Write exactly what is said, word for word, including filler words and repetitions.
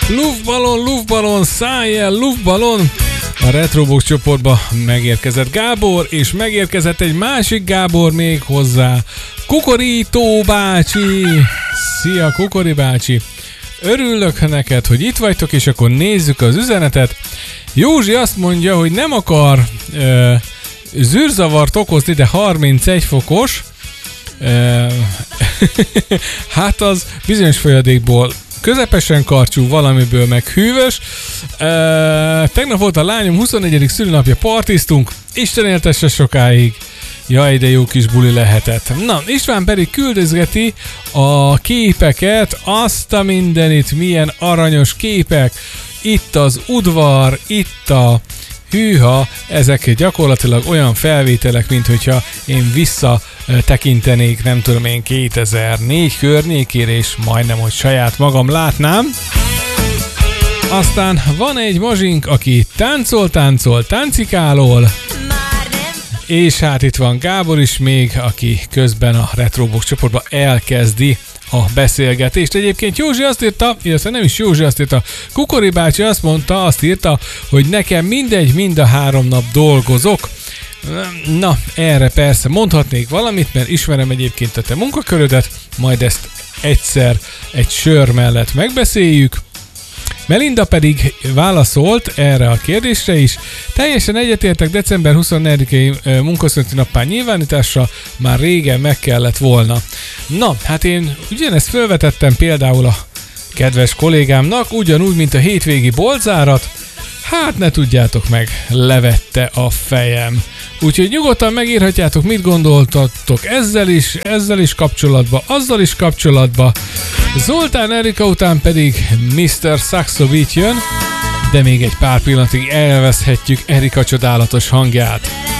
Luftballon, luftballon, szállj el, luftballon! A Retrobox csoportba megérkezett Gábor, és megérkezett egy másik Gábor még hozzá. Kukorító bácsi! Szia, Kukori bácsi! Örülök neked, hogy itt vagytok, és akkor nézzük az üzenetet. Józsi azt mondja, hogy nem akar ö, zűrzavart okozni, de harmincegy fokos. Ö, hát az bizonyos folyadékból közepesen karcsú, valamiből meg hűvös. E, tegnap volt a lányom huszonnegyedik szülinapja, partiztunk, Isten éltesse sokáig. Jaj, de jó kis buli lehetett. Na, István pedig küldözgeti a képeket, azt a mindenit, milyen aranyos képek. Itt az udvar, itt a hűha, ezek gyakorlatilag olyan felvételek, mint hogyha én vissza tekintenék, nem tudom én, kétezer-négy környékére, és majdnem, hogy saját magam látnám. Aztán van egy mazsink, aki táncol, táncol, táncikálol, és hát itt van Gábor is még, aki közben a Retrobox csoportban elkezdi a beszélgetést. Egyébként Józsi azt írta, illetve nem is Józsi azt írta, Kukori bácsi azt mondta, azt írta, hogy nekem mindegy, mind a három nap dolgozok. Na, erre persze mondhatnék valamit, mert ismerem egyébként a te munkakörödet, majd ezt egyszer egy sör mellett megbeszéljük. Melinda pedig válaszolt erre a kérdésre is. Teljesen egyetértek, december huszonnegyedikei munkaszüneti nappá nyilvánításra már régen meg kellett volna. Na, hát én ugyanezt felvetettem például a kedves kollégámnak, ugyanúgy, mint a hétvégi boltzárat. Hát ne tudjátok meg, levette a fejem. Úgyhogy nyugodtan megírhatjátok, mit gondoltatok ezzel is, ezzel is kapcsolatba, azzal is kapcsolatba. Zoltán Erika után pedig miszter Saxo Beat jön, de még egy pár pillanatig elveszhetjük Erika csodálatos hangját.